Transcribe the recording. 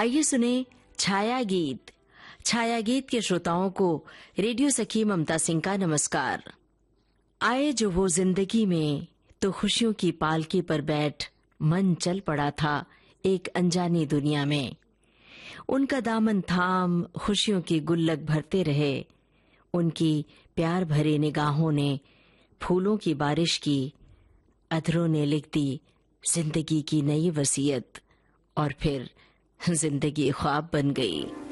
आइए सुने छाया गीत। छाया गीत के श्रोताओं को रेडियो सखी ममता सिंह का नमस्कार। आए जो वो जिंदगी में तो खुशियों की पालकी पर बैठ मन चल पड़ा था एक अनजानी दुनिया में। उनका दामन थाम खुशियों की गुल्लक भरते रहे। उनकी प्यार भरे निगाहों ने फूलों की बारिश की। अधरों ने लिख दी जिंदगी की नई वसीयत और फिर जिंदगी ख्वाब बन गई।